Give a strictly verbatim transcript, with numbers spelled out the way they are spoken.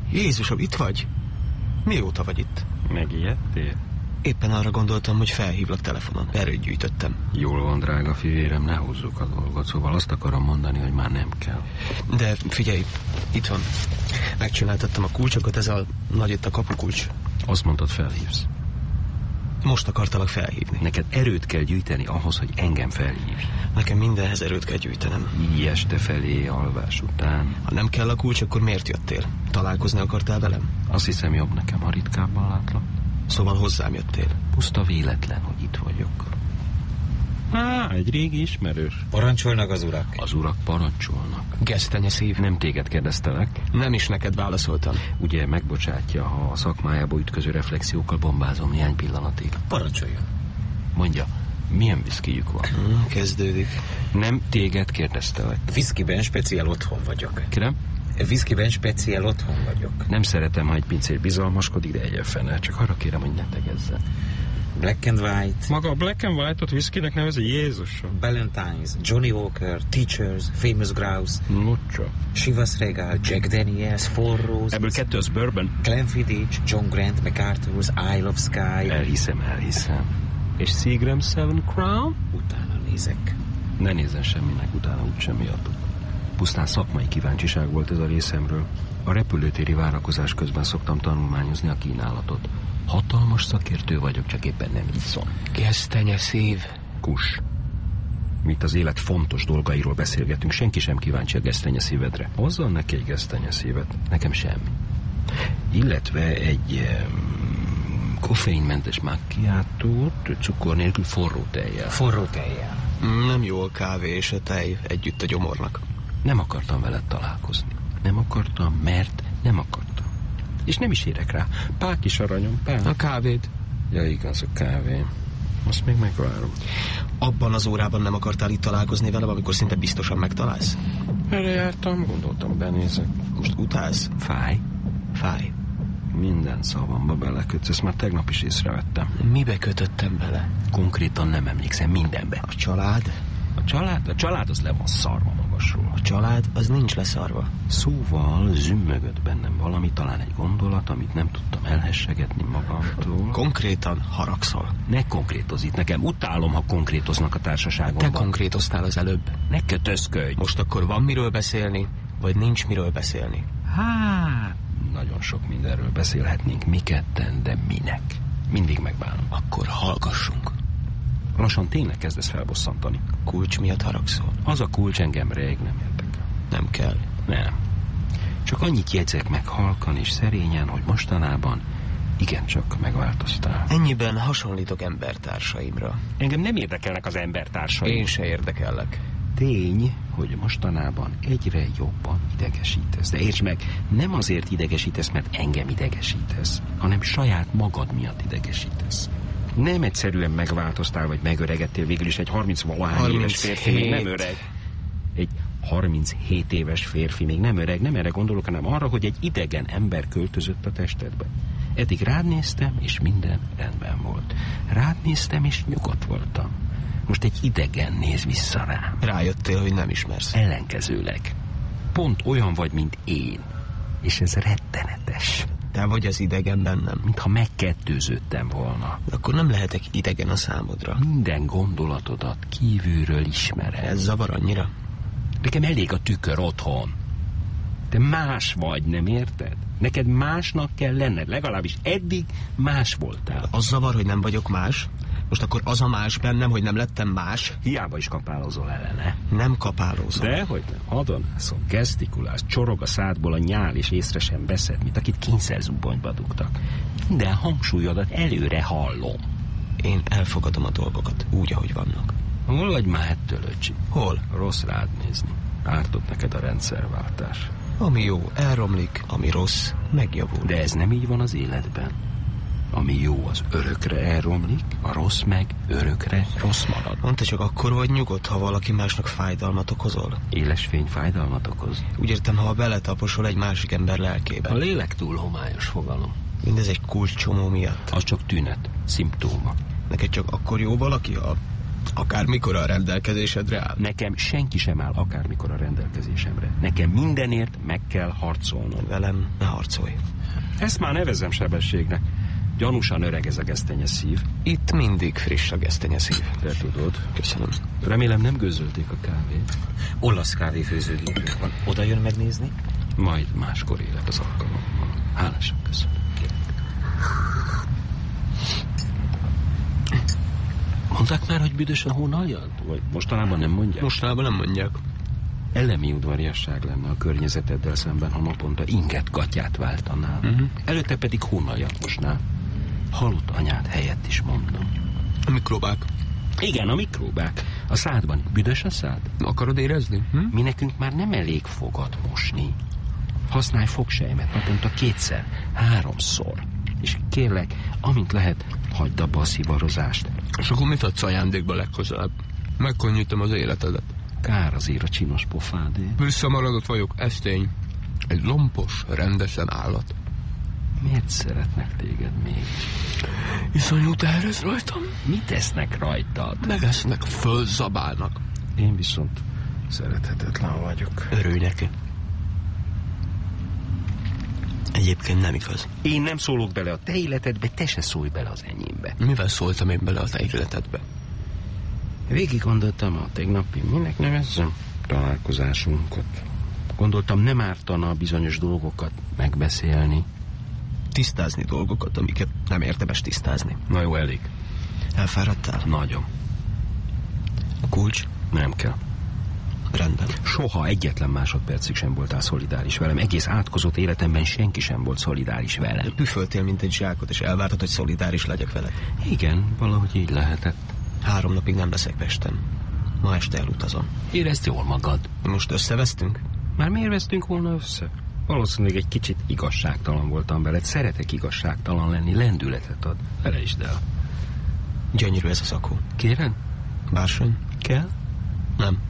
Jézusom, itt vagy? Mióta vagy itt? Megijedtél? Éppen arra gondoltam, hogy felhívlak telefonon. Erőt gyűjtöttem. Jól van, drága fivérem, ne húzzuk a dolgot. Szóval azt akarom mondani, hogy már nem kell. De figyelj, itt van. Megcsináltattam a kulcsokat, ez a nagy itt a kapukulcs. Azt mondtad, felhívsz. Most akartalak felhívni. Neked erőt kell gyűjteni ahhoz, hogy engem felhívj. Nekem mindenhez erőt kell gyűjtenem. Így este felé, alvás után. Ha nem kell a kulcs, akkor miért jöttél? Találkozni akartál velem? Azt hiszem, jobb nekem, ha ritkábban látlak. Szóval hozzám jöttél. Puszta véletlen, hogy itt vagyok. Há, egy régi ismerős. Parancsolnak az urak? Az urak parancsolnak. Gesztenye szív. Nem téged kérdeztelek. Nem is neked válaszoltam. Ugye megbocsátja, ha a szakmájába ütköző reflexiókkal bombázom néhány pillanatig. Parancsoljon. Mondja, milyen viszkijük van? Hmm, kezdődik. Nem téged kérdeztelek. Viszkiben speciál otthon vagyok. Kérem? Viszkiben speciál otthon vagyok. Nem szeretem, ha egy pincér bizalmaskodik, de egyen fene. Csak arra kérem, hogy ne tegezzen. Black and White. Maga a Black and White-ot whiskynek nevezi, Jézusom. Ballantines, Johnny Walker, Teachers, Famous Grouse, Nucsa. Chivas Regal, Jack Daniels, Four Roses. Ebből kettő az bourbon. Glenfiddich, John Grant, MacArthur's, Isle of Skye. Elhiszem, elhiszem. És Seagram Seven Crown? Utána nézek. Ne nézzen semminek, utána úgysem miatt. Pusztán szakmai kíváncsiság volt ez a részemről. A repülőtéri várakozás közben szoktam tanulmányozni a kínálatot. Hatalmas szakértő vagyok, csak éppen nem iszom. Gesztenye szív. Kus. Mit az élet fontos dolgairól beszélgetünk, senki sem kíváncsi a gesztenye szívedre. Hozzon neki egy gesztenye szívet, nekem semmi. Illetve egy um, koffeinmentes macchiatót, cukor nélkül forró tejjel. Forró tejjel. Nem jó a kávé és a tej együtt a gyomornak. Nem akartam veled találkozni. Nem akartam, mert nem akartam. És nem is érek rá. Pák is aranyom, pák. A kávéd. Ja, igaz, a kávé. Azt még megvárom. Abban az órában nem akartál itt találkozni velem, amikor szinte biztosan megtalálsz? Erre jártam, gondoltam, benézek. Most utálsz? Fáj? Fáj. Minden szavamba belekötsz, ezt már tegnap is észrevettem. Mibe kötöttem bele? Konkrétan nem emlékszem mindenbe. A család? A család? A család az le van szarva magasról. A család az nincs leszarva. Szóval zümmögött bennem valami, talán egy gondolat, amit nem tudtam elhessegetni magamtól. Konkrétan haragszol. Ne konkrétozz itt nekem, utálom, ha konkrétoznak a társaságomban. Te konkrétoztál az előbb. Ne kötözködj. Most akkor van miről beszélni, vagy nincs miről beszélni? Hát, nagyon sok mindenről beszélhetnénk mi ketten, de minek? Mindig megbánom. Akkor hallgassunk. Lassan tényleg kezdesz felbosszantani. Kulcs miatt haragszol? Az a kulcs engem rég nem érdekel. Nem kell. Nem. Csak annyit jegyzek meg halkan és szerényen, hogy mostanában igencsak megváltoztál. Ennyiben hasonlítok embertársaimra. Engem nem érdekelnek az embertársaim. Én se érdekellek. Tény, hogy mostanában egyre jobban idegesítesz. De értsd meg, nem azért idegesítesz, mert engem idegesítesz, hanem saját magad miatt idegesítesz. Nem egyszerűen megváltoztál, vagy megöregedtél, végül is egy harminc-valahány éves férfi még nem öreg. Egy harminchét éves férfi még nem öreg, nem erre gondolok, hanem arra, hogy egy idegen ember költözött a testedbe. Eddig rád néztem, és minden rendben volt. Rád néztem, és nyugodt voltam. Most egy idegen néz vissza rám. Rájöttél, hogy nem ismersz. Ellenkezőleg. Pont olyan vagy, mint én. És ez rettenetes. Te vagy az idegen bennem. Mintha megkettőződtem volna. De akkor nem lehetek idegen a számodra. Minden gondolatodat kívülről ismerem. Ez zavar annyira? Nekem elég a tükör otthon. Te más vagy, nem érted? Neked másnak kell lenned, legalábbis eddig más voltál. Az zavar, hogy nem vagyok más? Most akkor az a más bennem, hogy nem lettem más? Hiába is kapálózol ellene. Nem kapálózol. Dehogy nem. Hadonászol, gesztikulálsz, csorog a szádból a nyál, és észre sem veszed, mint akit kényszerzubbonyba dugtak. Minden hangsúlyodat előre hallom. Én elfogadom a dolgokat, úgy, ahogy vannak. Hol vagy már ettől, öcsi? Hol? Rossz rád nézni. Ártott neked a rendszerváltás. Ami jó, elromlik, ami rossz, megjavul. De ez nem így van az életben. Ami jó, az örökre elromlik, a rossz meg örökre rossz marad. Mondd, csak akkor vagy nyugodt, ha valaki másnak fájdalmat okozol? Éles fény fájdalmat okoz? Úgy értem, ha beletaposol egy másik ember lelkébe. A lélek túl homályos fogalom. Mindez egy kulcscsomó miatt. Az csak tünet, szimptóma. Neked csak akkor jó valaki, ha Akármikor a rendelkezésedre áll. Nekem senki sem áll akármikor a rendelkezésemre. Nekem mindenért meg kell harcolnom. Velem ne harcolj. Ezt már nevezem sebességnek. Gyanúsan öreg ez a gesztenye szív. Itt mindig friss a gesztenye szív. Te tudod. Köszönöm. Remélem nem gőzölték a kávét. Olasz kávéfőzőgépünk van. Oda jön megnézni? Majd máskor élet az alkalom. Hálásan köszönöm. Mondták már, hogy büdös a hónaljad? Vagy mostanában nem mondják? Mostanában nem mondják. Elemi udvariasság lenne a környezeteddel szemben, ha naponta inget gatyát váltanál. Uh-huh. Előtte pedig hónaljat mosnál. Halott anyád helyett is mondom. A mikrobák. Igen, a mikrobák. A szádban büdös a szád? Akarod érezni? Hm? Mi nekünk már nem elég fogat mosni. Használj fogsejmet naponta kétszer, háromszor. És kérlek, amint lehet, hagyd abba a szivarozást. És akkor mit adsz ajándékba legközelebb? Megkönnyítem az életedet. Kár azért a csinos pofádé. Visszamaradott vagyok, ez tény. Egy lompos, rendesen állat. Miért szeretnek téged még? Iszonyú teherez rajtam. Mit esznek rajtad? Megesznek, fölzabálnak. Én viszont szerethetetlen vagyok. Örülj neki. Egyébként nem igaz. Én nem szólok bele a te életedbe, te se szólj bele az enyémbe. Mivel szóltam én bele a te életedbe? Végig gondoltam a tegnapi, minek nevezzem, találkozásunkat. Gondoltam, nem ártana bizonyos dolgokat megbeszélni. Tisztázni dolgokat, amiket nem érdemes tisztázni. Na jó, elég. Elfáradtál? Nagyon. A kulcs? Nem kell. Rendben. Soha egyetlen másodpercig sem voltál szolidáris velem. Egész átkozott életemben senki sem volt szolidáris velem. Püföltél, mint egy zsákot, és elvártad, hogy szolidáris legyek veled. Igen, valahogy így lehetett. Három napig nem leszek Pesten. Ma este elutazom. Érezd jól magad. Most összevesztünk? Már miért vesztünk volna össze? Valószínűleg egy kicsit igazságtalan voltam veled. Szeretek igazságtalan lenni, lendületet ad. Felejtsd el. Gyönyörű ez a szakó. Kérem? Bársony? Kell? Nem.